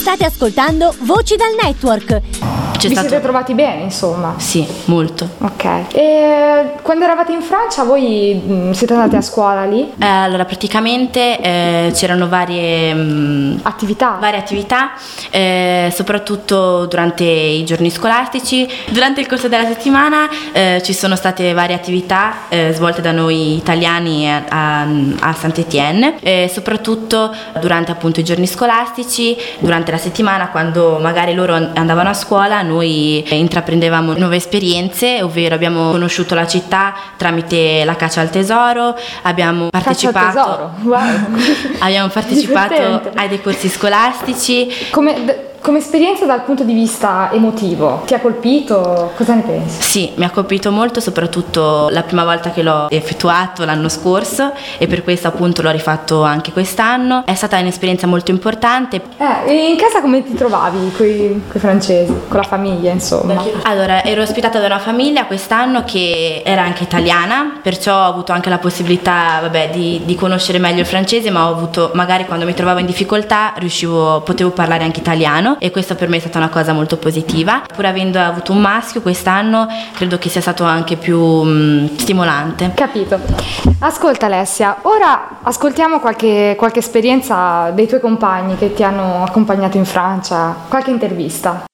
State ascoltando Voci dal Network. Siete trovati bene, insomma? Sì, molto. Ok. E quando eravate in Francia voi siete andati a scuola lì? Allora, praticamente c'erano varie attività, soprattutto durante i giorni scolastici. Durante il corso della settimana ci sono state varie attività svolte da noi italiani a Saint-Étienne, soprattutto durante appunto i giorni scolastici, durante la settimana, quando magari loro andavano a scuola, noi intraprendevamo nuove esperienze, ovvero abbiamo conosciuto la città tramite la caccia al tesoro, abbiamo partecipato ai dei corsi scolastici. Come esperienza dal punto di vista emotivo, ti ha colpito? Cosa ne pensi? Sì, mi ha colpito molto, soprattutto la prima volta che l'ho effettuato l'anno scorso, e per questo appunto l'ho rifatto anche quest'anno. È stata un'esperienza molto importante. E in casa come ti trovavi coi francesi, con la famiglia insomma? Allora, ero ospitata da una famiglia quest'anno che era anche italiana, perciò ho avuto anche la possibilità di conoscere meglio il francese, ma ho avuto, magari quando mi trovavo in difficoltà potevo parlare anche italiano, e questo per me è stata una cosa molto positiva. Pur avendo avuto un maschio quest'anno, credo che sia stato anche più stimolante. Capito. Ascolta Alessia, ora ascoltiamo qualche esperienza dei tuoi compagni che ti hanno accompagnato in Francia, qualche intervista.